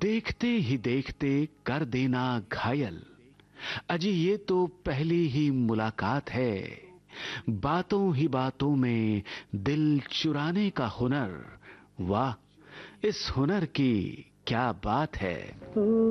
देखते ही देखते कर देना घायल। अजी ये तो पहली ही मुलाकात है। बातों ही बातों में दिल चुराने का हुनर। वाह, इस हुनर की क्या बात है।